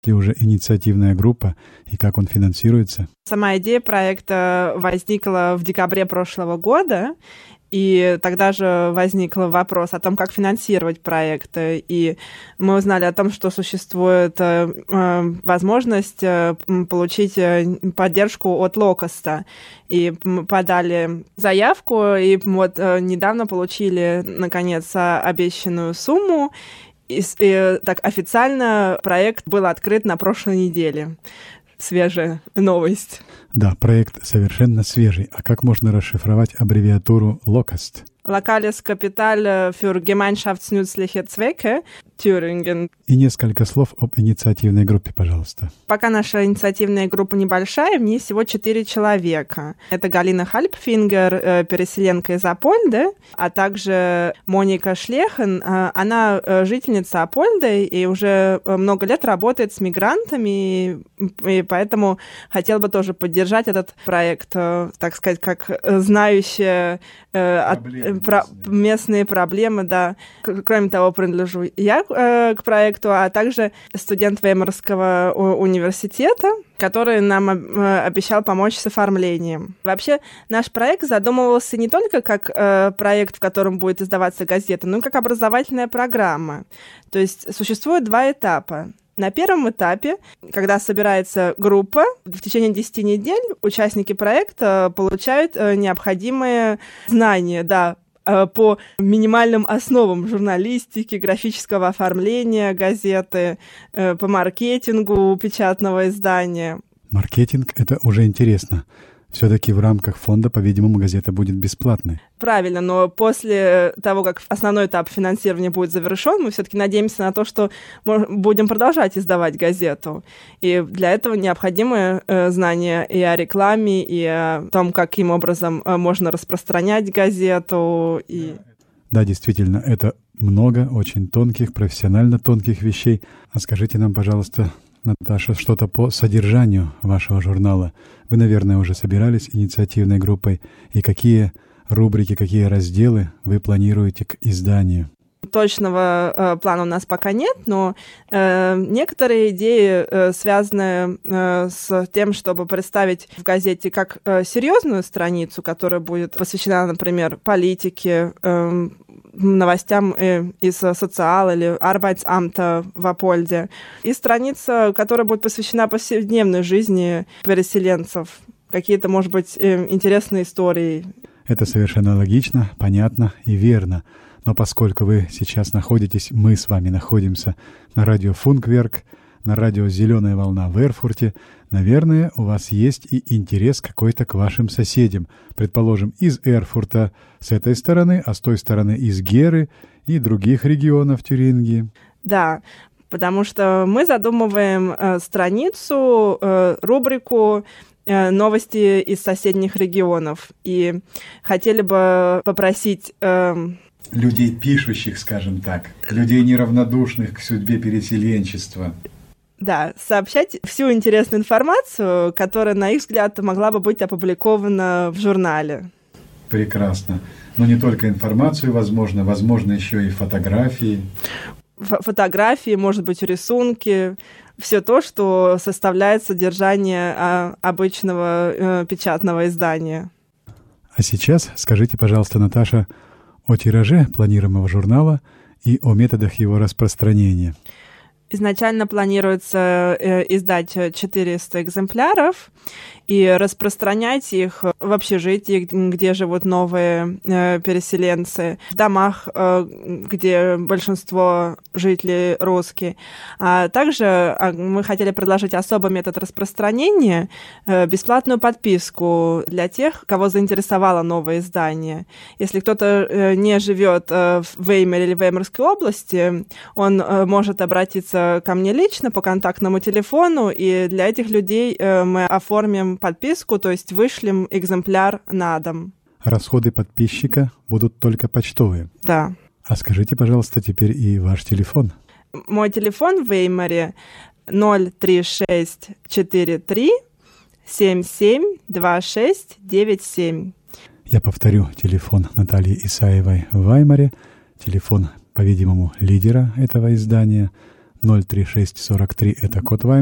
ли уже инициативная группа и как он финансируется? Сама идея проекта возникла в декабре прошлого года, и тогда же возник вопрос о том, как финансировать проекты. И мы узнали о том, что существует возможность получить поддержку от Локоста. И подали заявку, и вот недавно получили, наконец, обещанную сумму. И так официально проект был открыт на прошлой неделе. Свежая новость. Да, проект совершенно свежий. А как можно расшифровать аббревиатуру LOCUST? Lokales Kapital für gemeinschaftsnützliche Zwecke, Thüringen. И несколько слов об инициативной группе, пожалуйста. Пока наша инициативная группа небольшая, в ней всего 4 человека. Это Галина Хальпфингер, переселенка из Апольды, а также Моника Шлехен. Она жительница Апольды и уже много лет работает с мигрантами, и поэтому хотела бы тоже поддержать этот проект, так сказать, как знающая местные проблемы, да. Кроме того, принадлежу я к проекту, а также студент Веймарского университета, который нам обещал помочь с оформлением. Вообще, наш проект задумывался не только как проект, в котором будет издаваться газета, но и как образовательная программа. То есть существует 2 этапа. На первом этапе, когда собирается группа, в течение 10 недель участники проекта получают необходимые знания, да, по минимальным основам журналистики, графического оформления газеты, по маркетингу печатного издания. Маркетинг — это уже интересно. Все-таки в рамках фонда, по-видимому, газета будет бесплатной. Правильно, но после того, как основной этап финансирования будет завершен, мы все-таки надеемся на то, что будем продолжать издавать газету. И для этого необходимы знания и о рекламе, и о том, каким образом можно распространять газету. Да, действительно, это много очень тонких, профессионально тонких вещей. А скажите нам, пожалуйста, Наташа, что-то по содержанию вашего журнала. Вы, наверное, уже собирались инициативной группой. И какие рубрики, какие разделы вы планируете к изданию? Точного плана у нас пока нет, но некоторые идеи связаны с тем, чтобы представить в газете как серьезную страницу, которая будет посвящена, например, политике, новостям из социала или Arbeitsamta в Апольде, и страница, которая будет посвящена повседневной жизни переселенцев, какие-то, может быть, интересные истории. Это совершенно логично, понятно и верно. Но поскольку вы сейчас мы с вами находимся на радио Функверк, на радио «Зеленая волна» в Эрфурте, наверное, у вас есть и интерес какой-то к вашим соседям. Предположим, из Эрфурта с этой стороны, а с той стороны из Геры и других регионов Тюрингии. Да, потому что мы задумываем страницу, рубрику «Новости из соседних регионов». И хотели бы попросить людей пишущих, скажем так, людей неравнодушных к судьбе переселенчества. Да, сообщать всю интересную информацию, которая, на их взгляд, могла бы быть опубликована в журнале. Прекрасно. Но не только информацию, возможно еще и фотографии. Фотографии, может быть, рисунки, все то, что составляет содержание обычного печатного издания. А сейчас скажите, пожалуйста, Наташа, о тираже планируемого журнала и о методах его распространения. Изначально планируется издать 400 экземпляров и распространять их в общежитии, где живут новые переселенцы, в домах, где большинство жителей русские. А также мы хотели предложить особый метод распространения, бесплатную подписку для тех, кого заинтересовало новое издание. Если кто-то не живет в Веймаре или Веймарской области, он может обратиться ко мне лично по контактному телефону, и для этих людей мы оформим подписку, то есть вышлем экземпляр на дом. Расходы подписчика будут только почтовые? Да. А скажите, пожалуйста, теперь и ваш телефон. Мой телефон в Веймаре 03643 772697. Я повторю телефон Натальи Исаевой в Веймаре, телефон, по-видимому, лидера этого издания, 03643 — это код Вайбера.